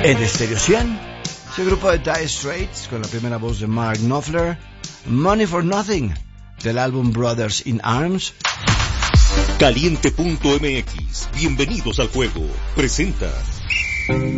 En Estéreo 100, ese grupo de Dire Straits con la primera voz de Mark Knopfler, Money for Nothing, del álbum Brothers in Arms. Caliente.mx, bienvenidos al juego, presenta